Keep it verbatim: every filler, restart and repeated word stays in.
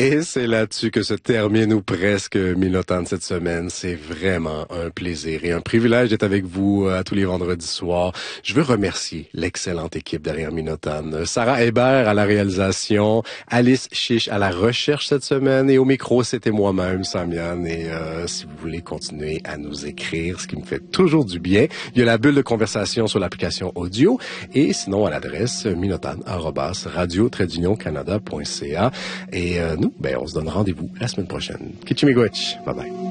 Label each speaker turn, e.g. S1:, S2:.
S1: Et c'est là-dessus que se termine ou presque Minotan de cette semaine. C'est vraiment un plaisir et un privilège d'être avec vous à tous les vendredis soirs. Je veux remercier l'excellente équipe derrière Minotan. Sarah Hébert à la réalisation, Alice Chiche à la recherche cette semaine et au micro, c'était moi-même, Samian. Et euh, si vous voulez continuer à nous écrire, ce qui me fait toujours du bien, il y a la bulle de conversation sur l'application audio et sinon à l'adresse minotan arobase radio trait canada point c a. Et euh, nous, ben, on se donne rendez-vous la semaine prochaine. Kichimigwech. Bye bye.